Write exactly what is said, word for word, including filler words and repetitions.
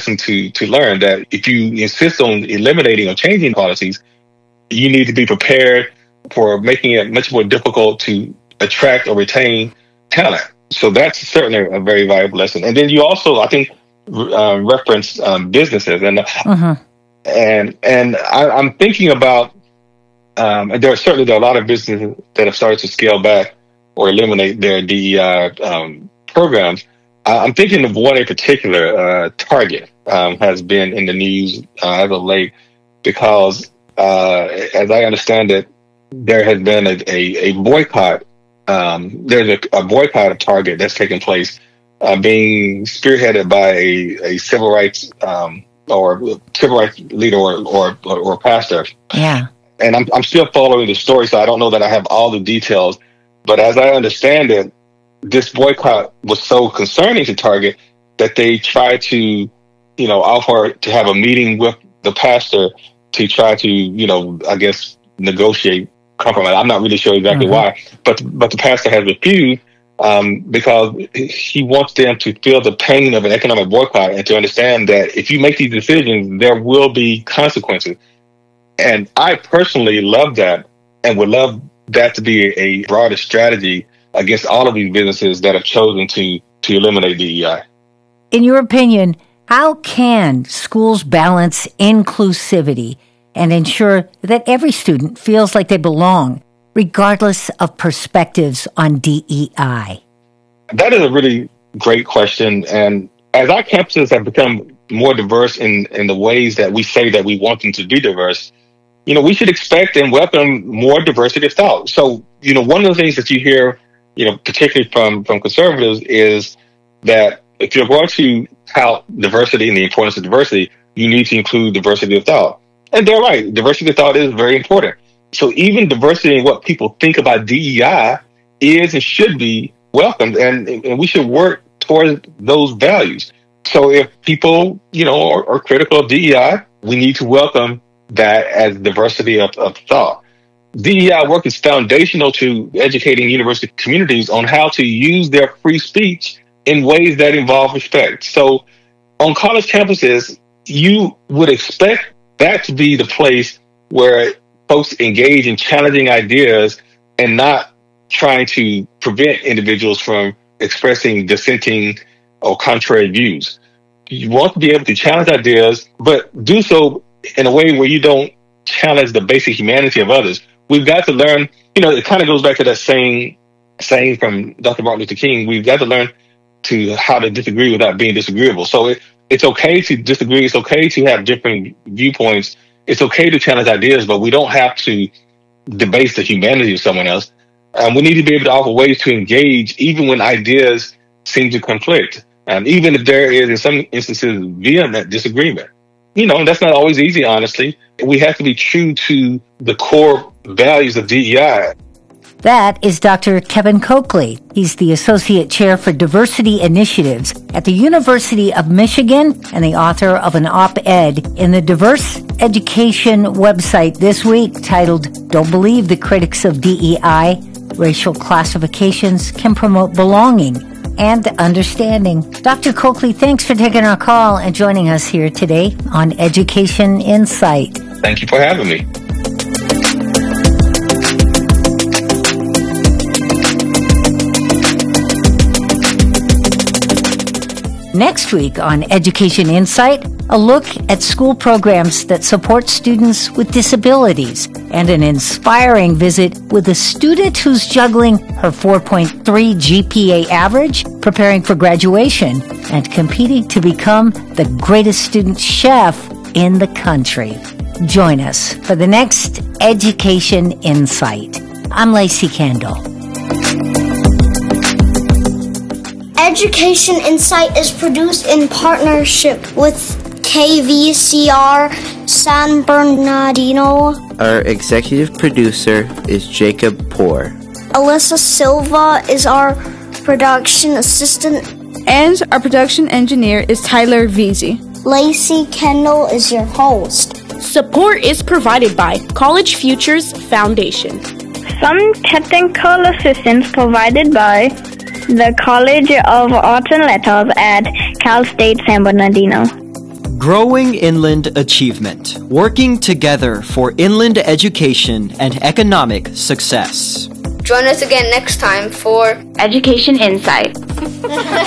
lesson to to learn, that if you insist on eliminating or changing policies, you need to be prepared for making it much more difficult to attract or retain talent. So that's certainly a very valuable lesson. And then you also, I think, uh, referenced um, businesses, and uh-huh. and and I, I'm thinking about. Um, and there are certainly there are a lot of businesses that have started to scale back or eliminate their D E I um, programs. Uh, I'm thinking of one in particular. Uh, Target um, has been in the news uh, as of late because, uh, as I understand it, there has been a, a, a boycott. Um, there's a, a boycott of Target that's taking place, uh, being spearheaded by a, a civil rights um, or civil rights leader or or, or, or pastor. Yeah. And I'm I'm still following the story, so I don't know that I have all the details. But as I understand it, this boycott was so concerning to Target that they tried to, you know, offer to have a meeting with the pastor to try to, you know, I guess negotiate compromise. I'm not really sure exactly mm-hmm. why, but but the pastor has refused um, because he wants them to feel the pain of an economic boycott and to understand that if you make these decisions, there will be consequences. And I personally love that and would love that to be a broader strategy against all of these businesses that have chosen to to eliminate D E I. In your opinion, how can schools balance inclusivity and ensure that every student feels like they belong, regardless of perspectives on D E I? That is a really great question. And as our campuses have become more diverse in, in the ways that we say that we want them to be diverse, you know, we should expect and welcome more diversity of thought. So, you know, one of the things that you hear, you know, particularly from, from conservatives is that if you're going to tout diversity and the importance of diversity, you need to include diversity of thought. And they're right. Diversity of thought is very important. So even diversity in what people think about D E I is and should be welcomed. And, and we should work towards those values. So if people, you know, are, are critical of D E I, we need to welcome that as diversity of, of thought. D E I work is foundational to educating university communities on how to use their free speech in ways that involve respect. So on college campuses, you would expect that to be the place where folks engage in challenging ideas and not trying to prevent individuals from expressing dissenting or contrary views. You want to be able to challenge ideas, but do so in a way where you don't challenge the basic humanity of others. We've got to learn, you know, it kind of goes back to that saying, saying from Doctor Martin Luther King, we've got to learn to how to disagree without being disagreeable. So it, it's okay to disagree. It's okay to have different viewpoints. It's okay to challenge ideas, but we don't have to debase the humanity of someone else. Um, we need to be able to offer ways to engage even when ideas seem to conflict. And even if there is, in some instances, vehement disagreement. You know, that's not always easy, honestly. We have to be true to the core values of D E I. That is Doctor Kevin Coakley. He's the Associate Chair for Diversity Initiatives at the University of Michigan and the author of an op-ed in the Diverse Education website this week titled, "Don't Believe the Critics of D E I. Racial Classifications Can Promote Belonging and Understanding." Doctor Coakley, thanks for taking our call and joining us here today on Education Insight. Thank you for having me. Next week on Education Insight, a look at school programs that support students with disabilities and an inspiring visit with a student who's juggling her four point three G P A average, preparing for graduation, and competing to become the greatest student chef in the country. Join us for the next Education Insight. I'm Lacey Kendall. Education Insight is produced in partnership with K V C R San Bernardino. Our executive producer is Jacob Poor. Alyssa Silva is our production assistant. And our production engineer is Tyler Veazey. Lacey Kendall is your host. Support is provided by College Futures Foundation. Some technical assistance provided by the College of Arts and Letters at Cal State San Bernardino. Growing Inland Achievement, working together for inland education and economic success. Join us again next time for Education Insight.